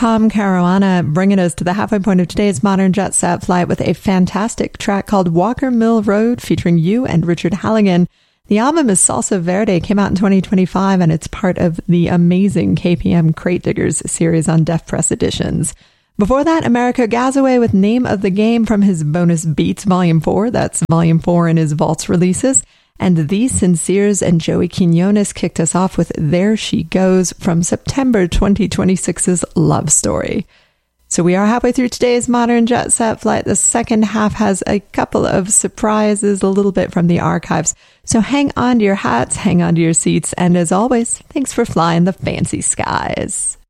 Tom Caruana bringing us to the halfway point of today's Modern Jet Set flight with a fantastic track called Walker Mill Road featuring you and Richard Halligan. The album is Salsa Verde, came out in 2025, and it's part of the amazing KPM Crate Diggers series on Def Press Editions. Before that, America Gazaway with Name of the Game from his Bonus Beats Volume 4. That's Volume 4 in his Vaults releases. And The Sinceres and Joey Quinones kicked us off with There She Goes from September 2026's Love Story. So we are halfway through today's Modern Jet Set flight. The second half has a couple of surprises, a little bit from the archives. So hang on to your hats, hang on to your seats, and as always, thanks for flying the fancy skies.